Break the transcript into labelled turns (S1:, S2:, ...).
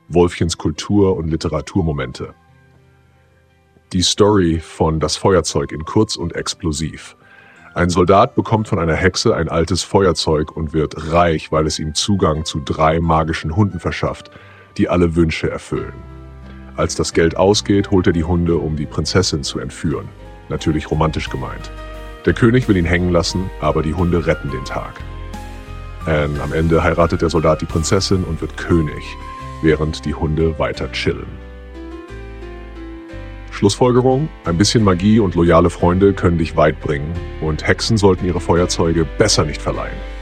S1: Wolfchens Kultur- und Literaturmomente. Die Story von Das Feuerzeug in kurz und explosiv. Ein Soldat bekommt von einer Hexe ein altes Feuerzeug und wird reich, weil es ihm Zugang zu 3 magischen Hunden verschafft, die alle Wünsche erfüllen. Als das Geld ausgeht, holt er die Hunde, um die Prinzessin zu entführen. Natürlich romantisch gemeint. Der König will ihn hängen lassen, aber die Hunde retten den Tag. Am Ende heiratet der Soldat die Prinzessin und wird König, während die Hunde weiter chillen. Schlussfolgerung: Ein bisschen Magie und loyale Freunde können dich weit bringen und Hexen sollten ihre Feuerzeuge besser nicht verleihen.